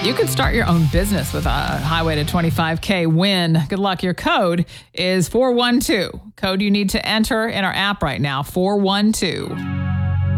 You could start your own business with a Highway to 25K win. Good luck. Your code is 412. Code you need to enter in our app right now, 412.